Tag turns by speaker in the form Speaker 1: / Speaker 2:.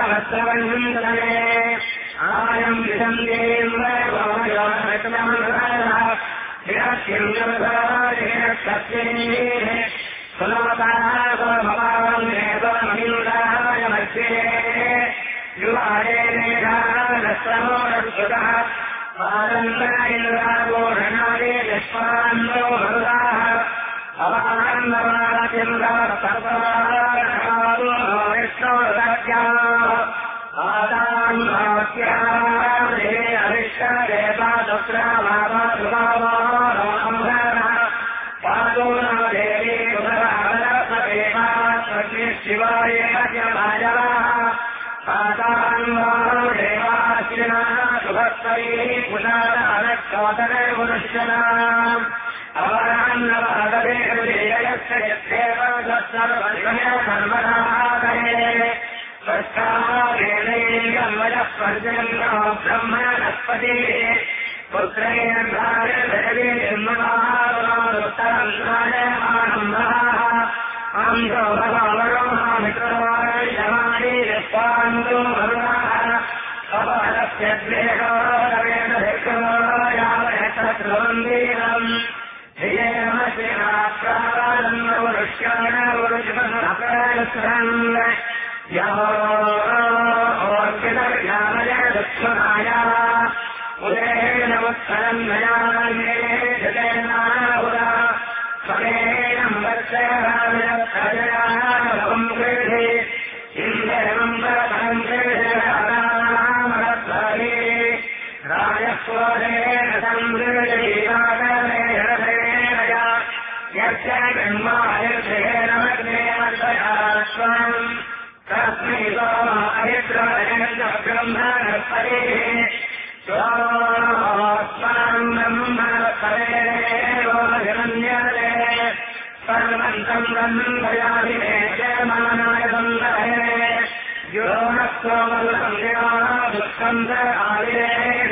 Speaker 1: वस्त्रवन्धने आयम् विषन्देन्द्रभवयोनक्तमन्धरः सुनवताय मध्ये युवारे मेधानस्तमोरस्वतः आनन्दइन्द्रागोषणादे यस्मान्नो मरुदाः अवानन्दवाचिन्द्रसर्वविष्णोदत्याः आदान्वाक्यादे अरिष्टदेवादुग्रामावासुभावानोऽम्भरः पादो न देवी उदरावलपदेवात्मके शिवाय भाजवाः पादान्वानो देवाश्रिनः शुभस्तैः पुनरनक्षोदरे पुरुषनाम् अवरान्नवादवेदयस्य यद्देव सर्वधर्मधातये स्पष्टावेदैर्यमयः पर्जन्यो ब्रह्मणस्पतिः पुत्रेण भार्यदेवीर्महात्तरम् नायमानम् अन्धो भगवरोहामित्रमाणि यस्वान्दो मरुणाः अपहरस्य द्वेषोरवेदभिर्गमयावयतत्रवन्दीरम् ृष्याणवरुषमनवरुषमनप्रयस्रन् योर्पितर्यामयदक्षुणाया उदेन उत्तरन्नयामे जतेनाहुरा स्वरेणम् वर्षयामयत्रजयानवम् कृधे इन्द्रम् परतम् कृधरामरत्वरे राजस्वरेण संवृजयीवादरेण यस्य ब्रह्मायर्षेण मग्नेमर्षयास्वम् तस्मै सोमायत्रवरेण ब्रह्मणस्पतिः स्वास्मान् ब्रह्मणस्पतेरेवोऽभिमन्यते सर्वन्तम् ब्रह्मयाभिने जयमानाय सन्दरे यो न सोमलम् दुःखम् च आविरे